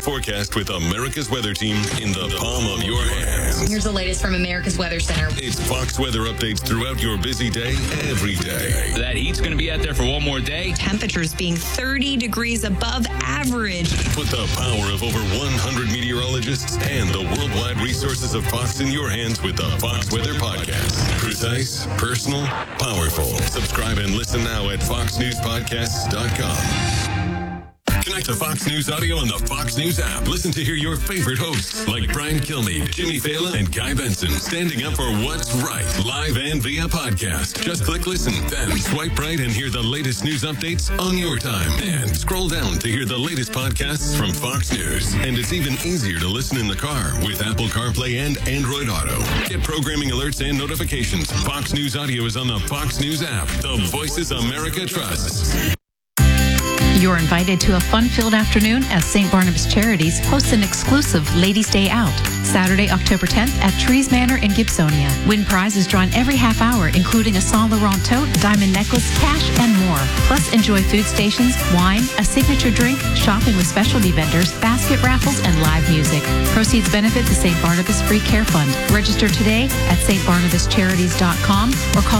forecast with America's Weather Team in the palm of your hands. Here's the latest from America's Weather Center. It's Fox weather updates throughout your busy day, every day. That heat's going to be out there for one more day. Temperatures being 30 degrees above average. Put the power of over 100 meteorologists and the worldwide resources of Fox in your hands with the Fox Weather Podcast. Precise, personal, powerful. Subscribe and listen now at foxnewspodcasts.com. Connect to Fox News Audio on the Fox News app. Listen to hear your favorite hosts like Brian Kilmeade, Jimmy Fallon, and Guy Benson standing up for what's right, live and via podcast. Just click listen, then swipe right and hear the latest news updates on your time. And scroll down to hear the latest podcasts from Fox News. And it's even easier to listen in the car with Apple CarPlay and Android Auto. Get programming alerts and notifications. Fox News Audio is on the Fox News app. The voices America trusts. You're invited to a fun-filled afternoon as St. Barnabas Charities hosts an exclusive Ladies' Day Out, Saturday, October 10th at Trees Manor in Gibsonia. Win prizes drawn every half hour, including a Saint Laurent tote, diamond necklace, cash, and more. Plus, enjoy food stations, wine, a signature drink, shopping with specialty vendors, basket raffles, and live music. Proceeds benefit the St. Barnabas Free Care Fund. Register today at stbarnabascharities.com or call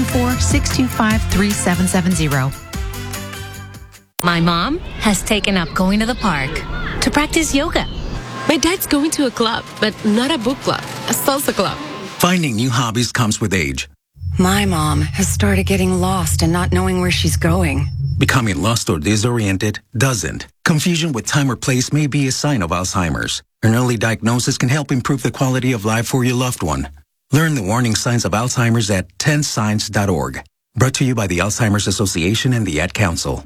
724-625-3770. My mom has taken up going to the park to practice yoga. My dad's going to a club, but not a book club, a salsa club. Finding new hobbies comes with age. My mom has started getting lost and not knowing where she's going. Becoming lost or disoriented doesn't. Confusion with time or place may be a sign of Alzheimer's. An early diagnosis can help improve the quality of life for your loved one. Learn the warning signs of Alzheimer's at 10signs.org. Brought to you by the Alzheimer's Association and the Ad Council.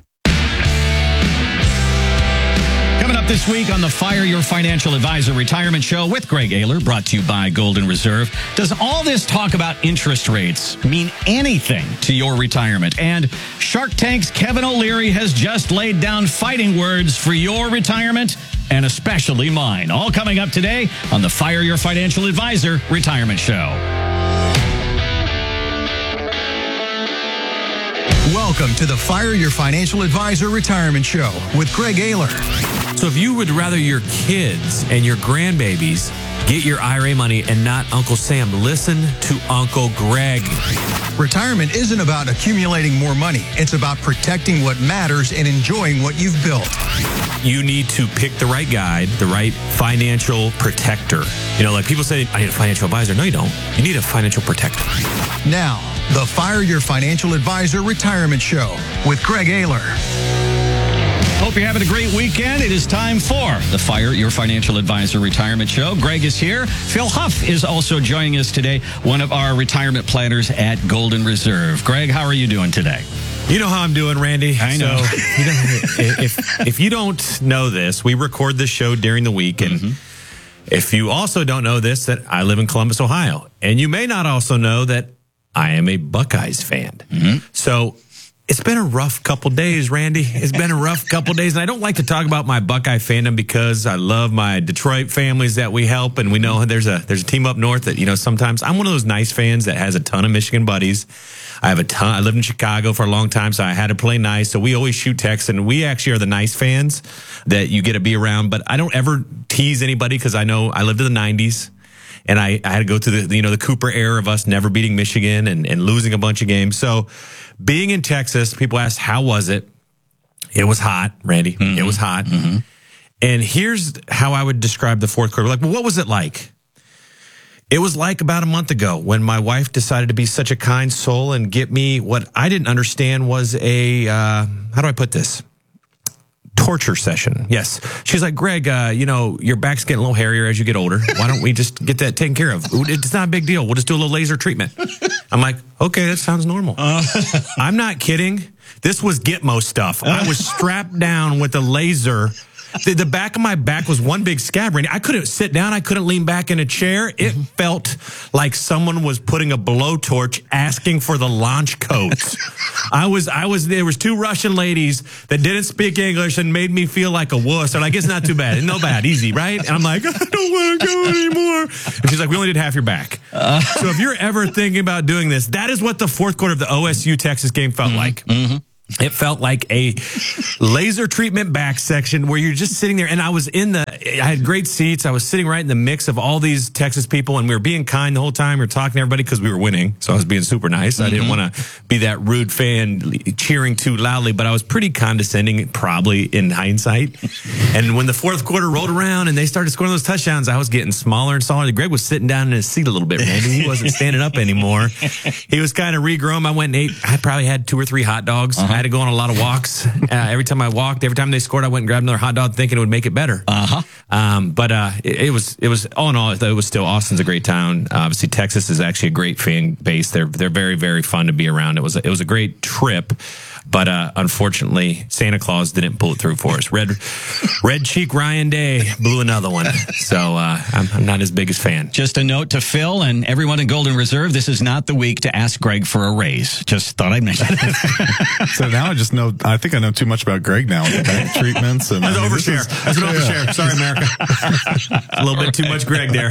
Coming up this week on the Fire Your Financial Advisor Retirement Show with Greg Ayler, brought to you by Golden Reserve. Does all this talk about interest rates mean anything to your retirement? And Shark Tank's Kevin O'Leary has just laid down fighting words for your retirement, and especially mine. All coming up today on the Fire Your Financial Advisor Retirement Show. Welcome to the Fire Your Financial Advisor Retirement Show with Greg Ayler. So if you would rather your kids and your grandbabies get your IRA money and not Uncle Sam, listen to Uncle Greg. Retirement isn't about accumulating more money. It's about protecting what matters and enjoying what you've built. You need to pick the right guide, the right financial protector. You know, like people say, I need a financial advisor. No, you don't. You need a financial protector. Now, the Fire Your Financial Advisor Retirement Show with Greg Ayler. Hope you're having a great weekend. It is time for the Fire Your Financial Advisor Retirement Show. Greg is here. Phil Huff is also joining us today, one of our retirement planners at Golden Reserve. Greg, how are you doing today? You know how I'm doing, Randy. I know. So, if you don't know this, we record this show during the week. And if you also don't know this, that I live in Columbus, Ohio. And you may not also know that I am a Buckeyes fan. So it's been a rough couple days, Randy. It's been a rough couple days. And I don't like to talk about my Buckeye fandom because I love my Detroit families that we help. And we know there's a team up north that, you know, sometimes I'm one of those nice fans that has a ton of Michigan buddies. I lived in Chicago for a long time, so I had to play nice. So we always shoot texts, and we actually are the nice fans that you get to be around. But I don't ever tease anybody because I know I lived in the 90s. And I had to go through the Cooper era of us never beating Michigan and losing a bunch of games. So being in Texas, people asked, how was it? It was hot, Randy. It was hot. And here's how I would describe the fourth quarter. Like, well, what was it like? It was like about a month ago when my wife decided to be such a kind soul and get me what I didn't understand was a, how do I put this? Torture session. Yes. She's like, Greg, your back's getting a little hairier as you get older. Why don't we just get that taken care of? It's not a big deal. We'll just do a little laser treatment. I'm like, okay, that sounds normal. I'm not kidding. This was Gitmo stuff. I was strapped down with a laser. The back of my back was one big scab. I couldn't sit down. I couldn't lean back in a chair. It felt like someone was putting a blowtorch asking for the launch codes. There was two Russian ladies that didn't speak English and made me feel like a wuss. They're like, it's not too bad. No bad. Easy, right? And I'm like, I don't want to go anymore. And she's like, we only did half your back. So if you're ever thinking about doing this, that is what the fourth quarter of the OSU Texas game felt like. It felt like a laser treatment back section where you're just sitting there. And I had great seats. I was sitting right in the mix of all these Texas people, and we were being kind the whole time. We were talking to everybody because we were winning. So I was being super nice. I didn't want to be that rude fan cheering too loudly, but I was pretty condescending, probably in hindsight. And when the fourth quarter rolled around and they started scoring those touchdowns, I was getting smaller and smaller. Greg was sitting down in his seat a little bit, Randy. He wasn't standing up anymore. He was kind of regrown. I went and ate. I probably had 2 or 3 hot dogs. I had to go on a lot of walks. Every time I walked, every time they scored, I went and grabbed another hot dog thinking it would make it better. But it was all in all, it was still, Austin's a great town. Obviously, Texas is actually a great fan base. They're very, very fun to be around. It was a great trip. But unfortunately, Santa Claus didn't pull it through for us. Red cheek Ryan Day blew another one. So I'm not his biggest fan. Just a note to Phil and everyone in Golden Reserve, this is not the week to ask Greg for a raise. Just thought I'd mention it. So now I think I know too much about Greg now. The bank treatments. And That's an overshare. Sorry, America. A little bit too much Greg there.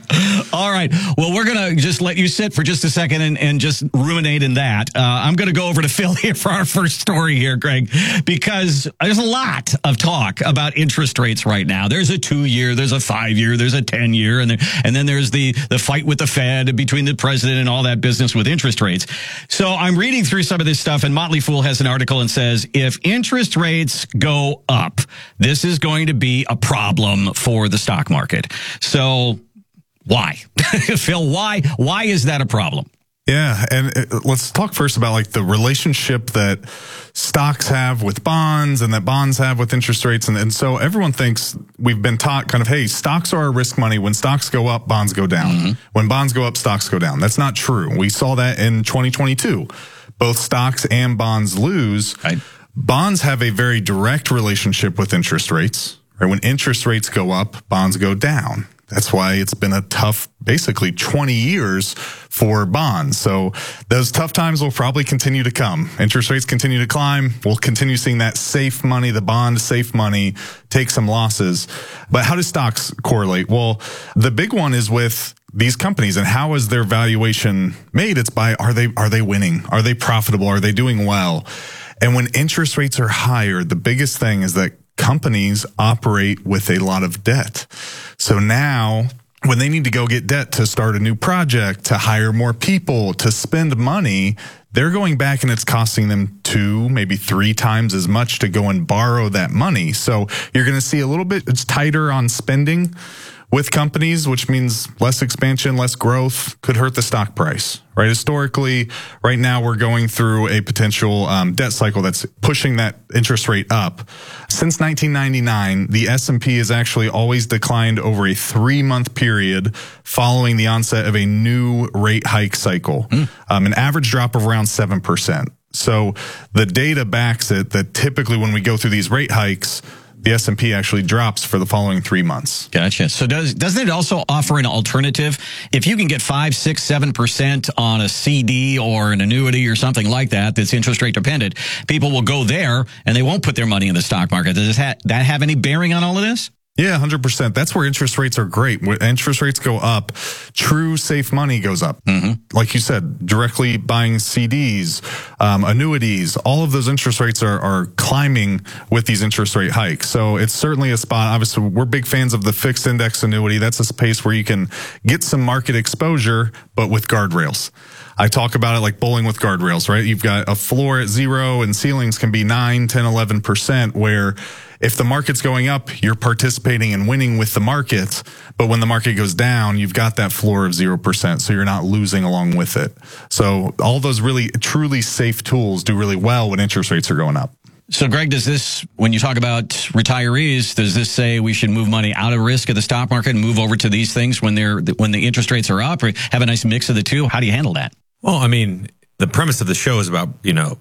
All right. Well, we're going to just let you sit for just a second and just ruminate in that. I'm going to go over to Phil here for our first story here, Greg, because there's a lot of talk about interest rates right now. There's a 2-year, there's a 5-year, there's a 10-year, and then there's the fight with the Fed between the president and all that business with interest rates. So I'm reading through some of this stuff, and Motley Fool has an article and says, if interest rates go up, this is going to be a problem for the stock market. So why? Phil, why is that a problem? Yeah, and let's talk first about like the relationship that stocks have with bonds and that bonds have with interest rates. And so everyone thinks, we've been taught kind of, hey, stocks are risk money. When stocks go up, bonds go down. When bonds go up, stocks go down. That's not true. We saw that in 2022. Both stocks and bonds lose. Right. Bonds have a very direct relationship with interest rates. Right? When interest rates go up, bonds go down. That's why it's been a tough, basically 20 years for bonds. So those tough times will probably continue to come. Interest rates continue to climb. We'll continue seeing that safe money, the bond safe money, take some losses. But how do stocks correlate? Well, the big one is with these companies, and how is their valuation made? It's by, are they winning? Are they profitable? Are they doing well? And when interest rates are higher, the biggest thing is that companies operate with a lot of debt. So now when they need to go get debt to start a new project, to hire more people, to spend money, they're going back and it's costing them 2, maybe 3 times as much to go and borrow that money. So you're going to see a little bit, it's tighter on spending with companies, which means less expansion, less growth, could hurt the stock price, right? Historically, right now we're going through a potential debt cycle that's pushing that interest rate up. Since 1999, the S&P has actually always declined over a 3-month period following the onset of a new rate hike cycle, an average drop of around 7%. So the data backs it that typically when we go through these rate hikes, the S&P actually drops for the following 3 months. Gotcha. So doesn't it also offer an alternative? If you can get 5, 6, 7% on a CD or an annuity or something like that that's interest rate dependent, people will go there and they won't put their money in the stock market. Does that have any bearing on all of this? Yeah, 100%. That's where interest rates are great. When interest rates go up, true safe money goes up. Like you said, directly buying CDs, annuities, all of those interest rates are climbing with these interest rate hikes. So it's certainly a spot. Obviously, we're big fans of the fixed index annuity. That's a space where you can get some market exposure, but with guardrails. I talk about it like bowling with guardrails, right? You've got a floor at 0 and ceilings can be 9, 10, 11%, where if the market's going up, you're participating and winning with the market. But when the market goes down, you've got that floor of 0%. So you're not losing along with it. So all those really truly safe tools do really well when interest rates are going up. So, Greg, does this, when you talk about retirees, does this say we should move money out of risk of the stock market and move over to these things when the interest rates are up, or have a nice mix of the two? How do you handle that? Well, I mean, the premise of the show is about,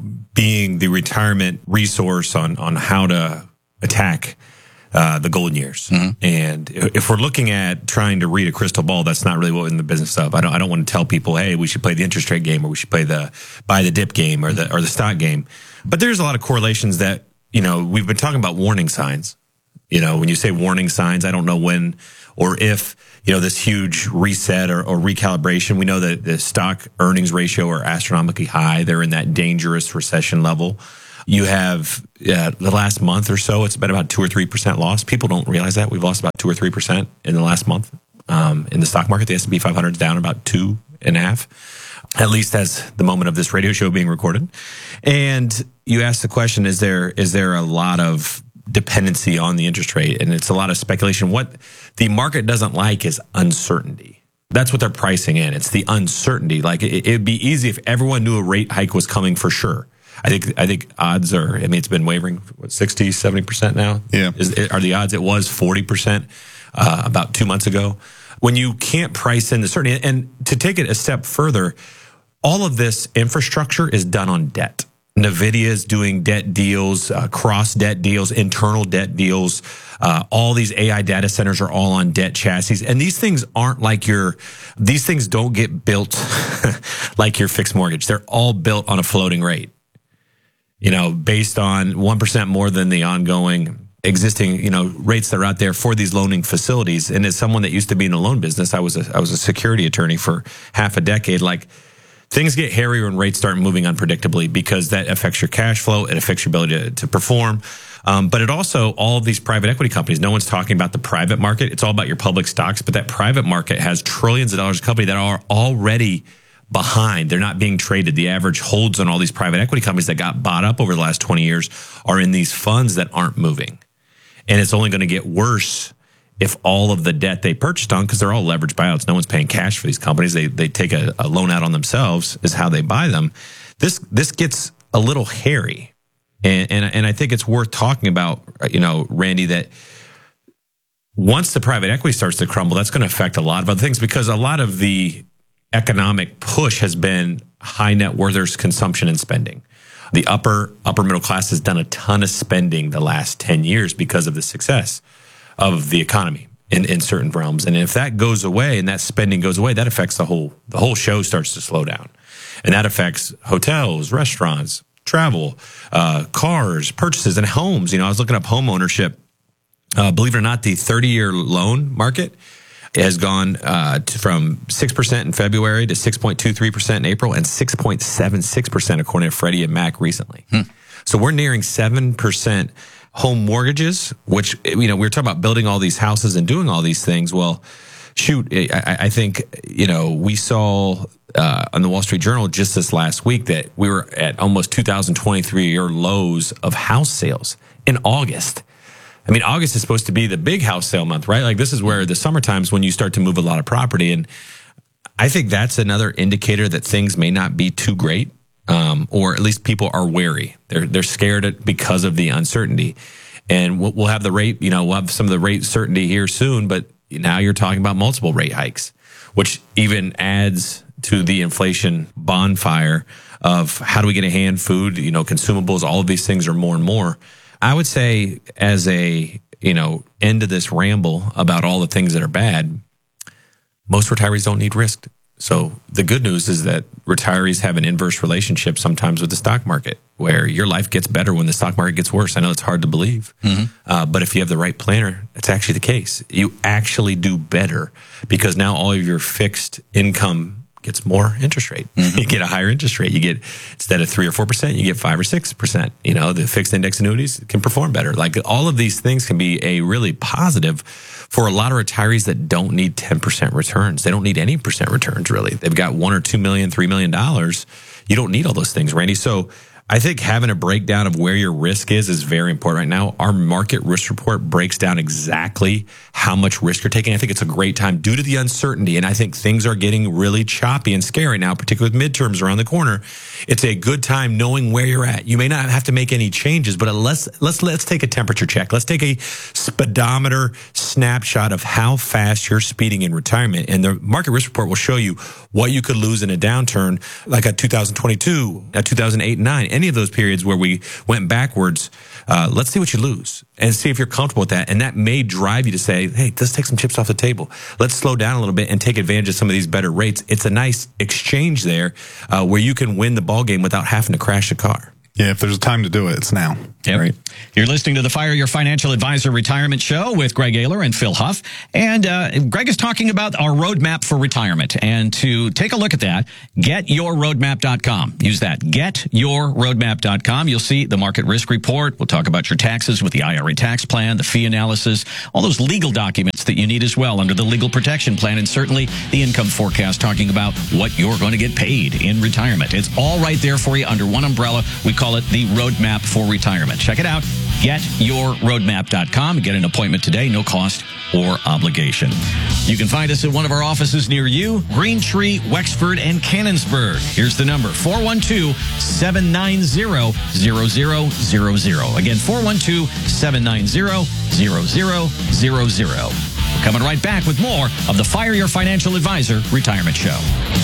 being the retirement resource on how to attack the golden years. And if we're looking at trying to read a crystal ball, that's not really what we're in the business of. I don't want to tell people, hey, we should play the interest rate game, or we should play the buy the dip game, or the stock game. But there's a lot of correlations that, we've been talking about warning signs. When you say warning signs, I don't know when or if, this huge reset or recalibration. We know that the stock earnings ratio are astronomically high. They're in that dangerous recession level. You have the last month or so, it's been about 2 or 3% loss. People don't realize that. We've lost about 2 or 3% in the last month. In the stock market, the S&P 500 is down about 2.5%, at least as the moment of this radio show being recorded. And you ask the question, is there a lot of dependency on the interest rate? And it's a lot of speculation. What the market doesn't like is uncertainty. That's what they're pricing in. It's the uncertainty. Like it'd be easy if everyone knew a rate hike was coming for sure. I think odds are, I mean, it's been wavering, what, 60, 70% now? Yeah. Are the odds? It was 40% about 2 months ago. When you can't price in the certainty, and to take it a step further, all of this infrastructure is done on debt. NVIDIA is doing debt deals, cross debt deals, internal debt deals. All these AI data centers are all on debt chassis. And these things aren't like these things don't get built like your fixed mortgage. They're all built on a floating rate, based on 1% more than the ongoing existing, rates that are out there for these loaning facilities. And as someone that used to be in the loan business, I was a security attorney for half a decade. Like, things get hairier when rates start moving unpredictably, because that affects your cash flow. It affects your ability to perform. But it also, all of these private equity companies, no one's talking about the private market. It's all about your public stocks. But that private market has trillions of dollars of companies that are already behind. They're not being traded. The average holds on all these private equity companies that got bought up over the last 20 years are in these funds that aren't moving. And it's only going to get worse if all of the debt they purchased on, because they're all leveraged buyouts, no one's paying cash for these companies. They take a loan out on themselves is how they buy them. This gets a little hairy. And I think it's worth talking about, Randy, that once the private equity starts to crumble, that's going to affect a lot of other things, because a lot of the economic push has been high net worthers' consumption and spending. The upper middle class has done a ton of spending the last 10 years because of the success of the economy in certain realms. And if that goes away and that spending goes away, that affects the whole show starts to slow down. And that affects hotels, restaurants, travel, cars, purchases, and homes. I was looking up home ownership. Believe it or not, the 30-year loan market has gone from 6% in February to 6.23% in April and 6.76% according to Freddie and Mac recently. So we're nearing 7% home mortgages, which, we were talking about building all these houses and doing all these things. Well, shoot, I think, we saw on the Wall Street Journal just this last week that we were at almost 2023-year lows of house sales in August. I mean, August is supposed to be the big house sale month, right? Like, this is where the summertime's when you start to move a lot of property. And I think that's another indicator that things may not be too great, or at least people are wary. They're scared because of the uncertainty. And we'll have the rate, we'll have some of the rate certainty here soon, but now you're talking about multiple rate hikes, which even adds to the inflation bonfire of how do we get a hand, food, consumables, all of these things are more and more. I would say, as a, end to this ramble about all the things that are bad, most retirees don't need risk. So the good news is that retirees have an inverse relationship sometimes with the stock market, where your life gets better when the stock market gets worse. I know it's hard to believe, but if you have the right planner, it's actually the case. You actually do better, because now all of your fixed income gets more interest rate. You get a higher interest rate. You get, instead of 3 or 4%, you get 5 or 6%. The fixed index annuities can perform better. Like, all of these things can be a really positive for a lot of retirees that don't need 10% returns. They don't need any percent returns, really. They've got $1 or $2 million, $3 million. You don't need all those things, Randy. So I think having a breakdown of where your risk is very important right now. Our market risk report breaks down exactly how much risk you're taking. I think it's a great time due to the uncertainty. And I think things are getting really choppy and scary now, particularly with midterms around the corner. It's a good time knowing where you're at. You may not have to make any changes, but let's take a temperature check. Let's take a speedometer snapshot of how fast you're speeding in retirement. And the market risk report will show you what you could lose in a downturn, like a 2022, a 2008 and 9, any of those periods where we went backwards. Let's see what you lose and see if you're comfortable with that. And that may drive you to say, hey, let's take some chips off the table. Let's slow down a little bit and take advantage of some of these better rates. It's a nice exchange there where you can win the ball game without having to crash the car. Yeah, if there's a time to do it, it's now. Yep. Right. You're listening to the Fire Your Financial Advisor Retirement Show with Greg Ayler and Phil Huff. And Greg is talking about our roadmap for retirement. And to take a look at that, getyourroadmap.com. Use that, getyourroadmap.com. You'll see the market risk report. We'll talk about your taxes with the IRA tax plan, the fee analysis, all those legal documents that you need as well under the legal protection plan, and certainly the income forecast talking about what you're going to get paid in retirement. It's all right there for you under one umbrella. We call it the Roadmap for Retirement. Check it out, getyourroadmap.com. Get an appointment today, no cost or obligation. You can find us at one of our offices near you, Green Tree, Wexford, and Canonsburg. Here's the number, 412-790-0000. Again, 412-790-0000. We're coming right back with more of the Fire Your Financial Advisor Retirement Show.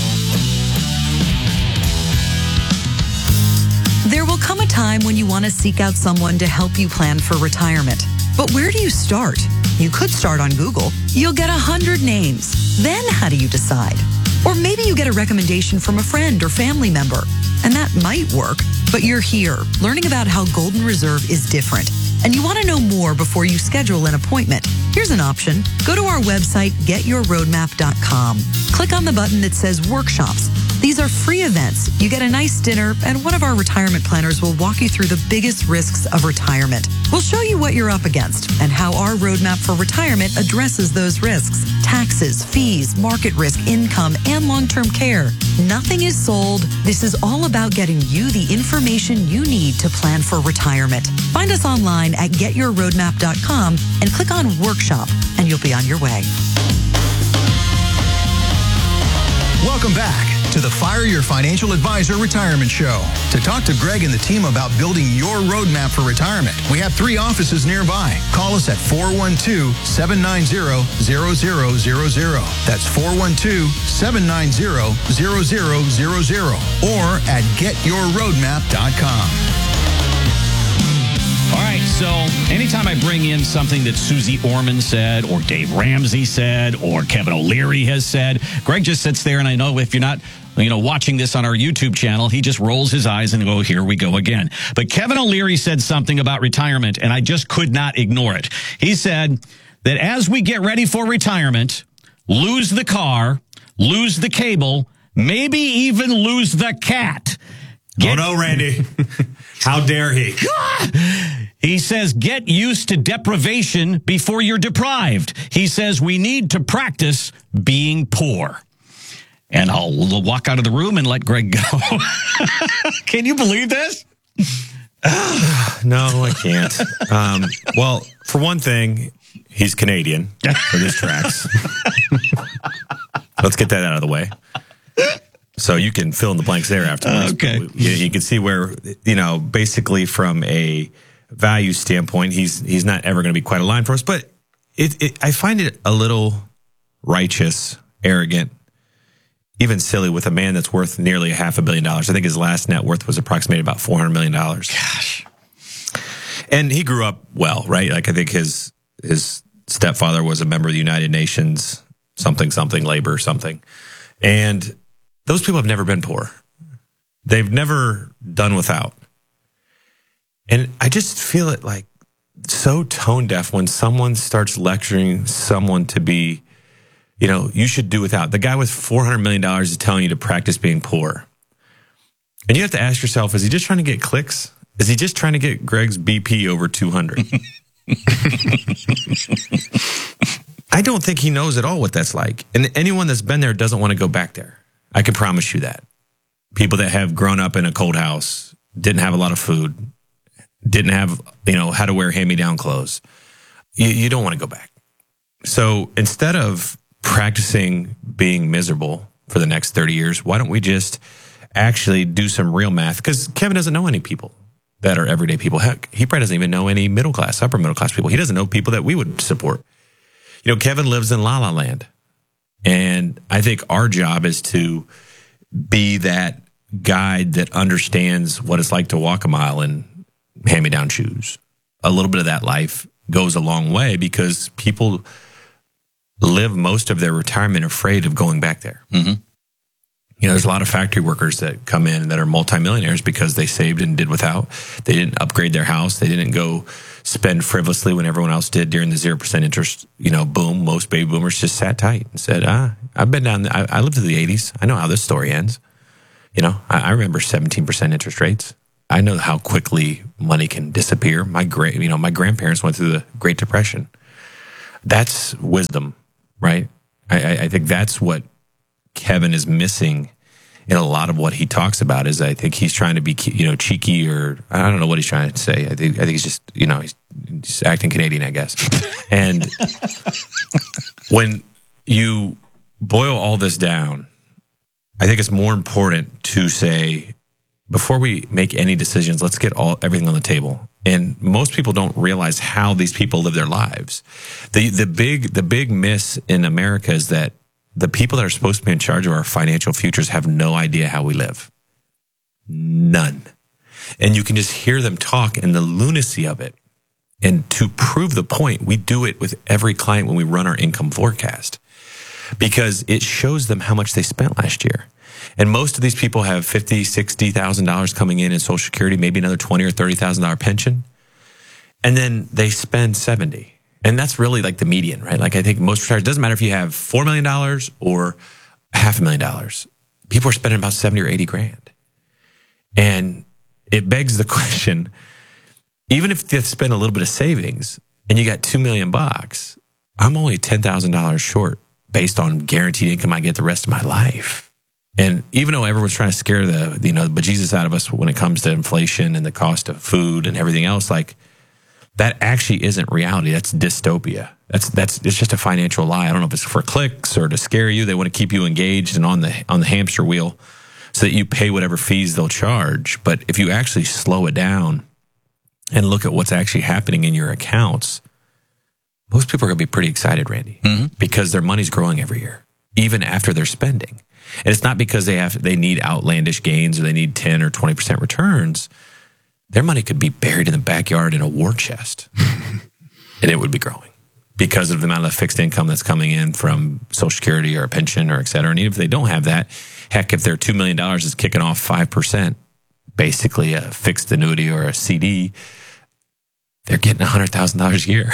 There will come a time when you want to seek out someone to help you plan for retirement. But where do you start? You could start on Google. You'll get 100 names. Then how do you decide? Or maybe you get a recommendation from a friend or family member. And that might work, but you're here learning about how Golden Reserve is different. And you want to know more before you schedule an appointment. Here's an option. Go to our website, getyourroadmap.com. Click on the button that says Workshops. These are free events. You get a nice dinner, and one of our retirement planners will walk you through the biggest risks of retirement. We'll show you what you're up against and how our roadmap for retirement addresses those risks. Taxes, fees, market risk, income, and long-term care. Nothing is sold. This is all about getting you the information you need to plan for retirement. Find us online at getyourroadmap.com and click on Workshop, and you'll be on your way. Welcome back to the Fire Your Financial Advisor Retirement Show. To talk to Greg and the team about building your roadmap for retirement, we have 3 offices nearby. Call us at 412-790-0000. That's 412-790-0000 or at getyourroadmap.com. All right, so anytime I bring in something that Susie Orman said or Dave Ramsey said or Kevin O'Leary has said, Greg just sits there, and I know if you're not watching this on our YouTube channel, he just rolls his eyes and go, here we go again. But Kevin O'Leary said something about retirement, and I just could not ignore it. He said that as we get ready for retirement, lose the car, lose the cable, maybe even lose the cat. Oh, no, Randy. How dare he? He says, get used to deprivation before you're deprived. He says we need to practice being poor. And I'll walk out of the room and let Greg go. Can you believe this? No, I can't. Well, for one thing, he's Canadian for this tracks. Let's get that out of the way. So you can fill in the blanks there afterwards. Okay. You can see where, basically from a value standpoint, he's not ever going to be quite aligned for us. But I find it a little righteous, arrogant, even silly with a man that's worth nearly $500 million. I think his last net worth was approximated about $400 million. Gosh. And he grew up well, right? Like I think his stepfather was a member of the United Nations, something, labor, something. And those people have never been poor. They've never done without. And I just feel it like so tone deaf when someone starts lecturing someone to be, you should do without. The guy with $400 million is telling you to practice being poor. And you have to ask yourself, is he just trying to get clicks? Is he just trying to get Greg's BP over 200? I don't think he knows at all what that's like. And anyone that's been there doesn't want to go back there. I can promise you that. People that have grown up in a cold house, didn't have a lot of food, didn't have, how to wear hand-me-down clothes. You don't want to go back. So instead of practicing being miserable for the next 30 years, why don't we just actually do some real math? Because Kevin doesn't know any people that are everyday people. Heck, he probably doesn't even know any middle class, upper middle class people. He doesn't know people that we would support. Kevin lives in La La Land. And I think our job is to be that guide that understands what it's like to walk a mile in hand-me-down shoes. A little bit of that life goes a long way because people live most of their retirement afraid of going back there. Mm-hmm. You know, there's a lot of factory workers that come in that are multimillionaires because they saved and did without. They didn't upgrade their house. They didn't go spend frivolously when everyone else did during the 0% interest, boom. Most baby boomers just sat tight and said, I've been down, I lived through the 80s. I know how this story ends. I remember 17% interest rates. I know how quickly money can disappear. My grandparents went through the Great Depression. That's wisdom, right? I think that's what Kevin is missing in a lot of what he talks about. Is I think he's trying to be, cheeky, or I don't know what he's trying to say. I think he's just, he's acting Canadian, I guess. And when you boil all this down, I think it's more important to say, before we make any decisions, let's get everything on the table. And most people don't realize how these people live their lives. The big miss in America is that the people that are supposed to be in charge of our financial futures have no idea how we live. None. And you can just hear them talk and the lunacy of it. And to prove the point, we do it with every client when we run our income forecast, because it shows them how much they spent last year. And most of these people have $50,000, $60,000 coming in Social Security, maybe another $20,000 or $30,000 pension. And then they spend $70,000. And that's really like the median, right? Like I think most retirees, it doesn't matter if you have $4 million or $500,000. People are spending about 70 or 80 grand. And it begs the question, even if you spend a little bit of savings and you got $2 million, I'm only $10,000 short based on guaranteed income I get the rest of my life. And even though everyone's trying to scare the bejesus out of us when it comes to inflation and the cost of food and everything else, like that actually isn't reality. That's dystopia. It's just a financial lie. I don't know if it's for clicks or to scare you. They want to keep you engaged and on the hamster wheel so that you pay whatever fees they'll charge. But if you actually slow it down and look at what's actually happening in your accounts, most people are going to be pretty excited, Randy, because their money's growing every year, even after they're spending. And it's not because they need outlandish gains or they need 10 or 20% returns. Their money could be buried in the backyard in a war chest, and it would be growing because of the amount of fixed income that's coming in from Social Security or a pension or et cetera. And even if they don't have that, heck, if their $2 million is kicking off 5%, basically a fixed annuity or a CD, they're getting $100,000 a year.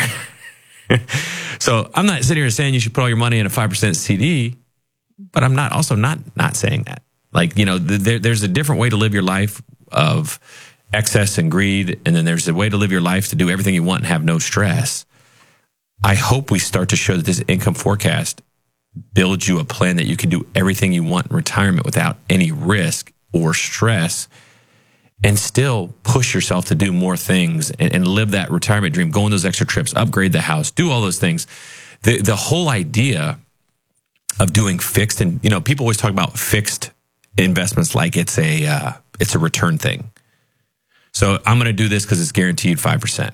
So I'm not sitting here saying you should put all your money in a 5% CD, but I'm not saying that. Like, there's a different way to live your life of excess and greed, and then there's a way to live your life to do everything you want and have no stress. I hope we start to show that this income forecast builds you a plan that you can do everything you want in retirement without any risk or stress, and still push yourself to do more things and live that retirement dream, go on those extra trips, upgrade the house, do all those things. The whole idea of doing fixed, and people always talk about fixed investments like it's a return thing. So I'm going to do this because it's guaranteed 5%.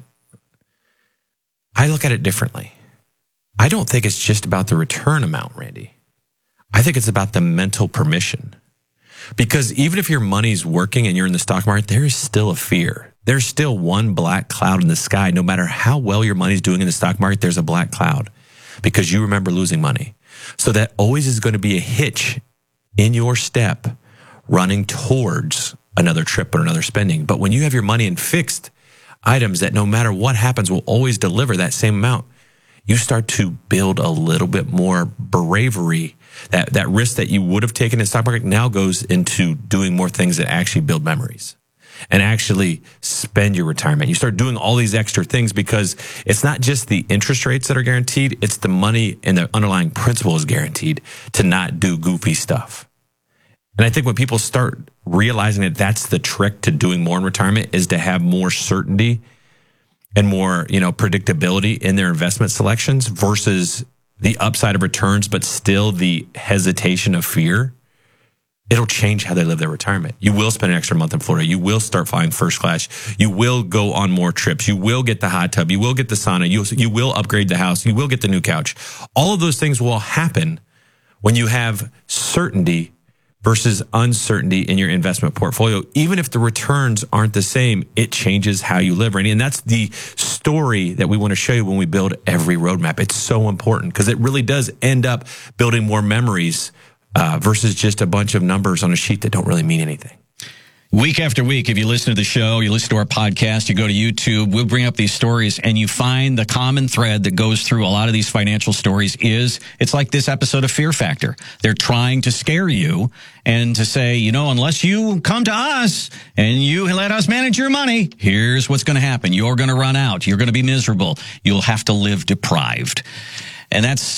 I look at it differently. I don't think it's just about the return amount, Randy. I think it's about the mental permission. Because even if your money's working and you're in the stock market, there is still a fear. There's still one black cloud in the sky. No matter how well your money's doing in the stock market, there's a black cloud because you remember losing money. So that always is going to be a hitch in your step running towards another trip or another spending. But when you have your money in fixed items that no matter what happens will always deliver that same amount, you start to build a little bit more bravery. That risk that you would have taken in the stock market now goes into doing more things that actually build memories and actually spend your retirement. You start doing all these extra things because it's not just the interest rates that are guaranteed. It's the money and the underlying principle is guaranteed to not do goofy stuff. And I think when people start realizing that that's the trick to doing more in retirement is to have more certainty and more, predictability in their investment selections versus the upside of returns, but still the hesitation of fear, it'll change how they live their retirement. You will spend an extra month in Florida. You will start flying first class. You will go on more trips. You will get the hot tub. You will get the sauna. You will upgrade the house. You will get the new couch. All of those things will happen when you have certainty versus uncertainty in your investment portfolio. Even if the returns aren't the same, it changes how you live, Randy. And that's the story that we want to show you when we build every roadmap. It's so important because it really does end up building more memories versus just a bunch of numbers on a sheet that don't really mean anything. Week after week, if you listen to the show, you listen to our podcast, you go to YouTube, we'll bring up these stories, and you find the common thread that goes through a lot of these financial stories is, it's like this episode of Fear Factor. They're trying to scare you and to say, you know, unless you come to us and you let us manage your money, here's what's going to happen. You're going to run out. You're going to be miserable. You'll have to live deprived. And that's